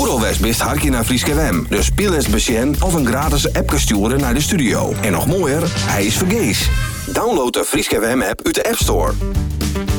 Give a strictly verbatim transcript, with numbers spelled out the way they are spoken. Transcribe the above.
al west best hartje naar Frieske W M. Dus speel eens besjen of een gratis app sturen naar de studio. En nog mooier, hij is vergees. Download de Frieske W M app uit de App Store.